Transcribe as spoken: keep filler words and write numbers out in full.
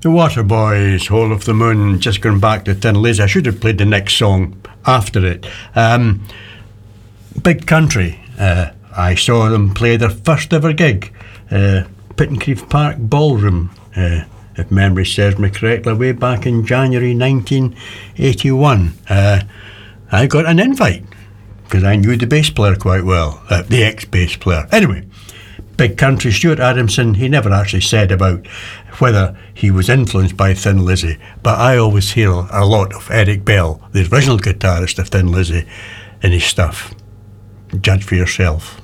The Waterboys, Whole of the Moon, just going back to Thin Lizzy. I should have played the next song after it. Um, Big Country, uh, I saw them play their first ever gig, uh, Pittencrieff Park Ballroom, uh, if memory serves me correctly, way back in January nineteen eighty-one. Uh, I got an invite, because I knew the bass player quite well, uh, the ex-bass player. Anyway, Big Country, Stuart Adamson, he never actually said about whether he was influenced by Thin Lizzy, but I always hear a lot of Eric Bell, the original guitarist of Thin Lizzy, in his stuff. Judge for yourself.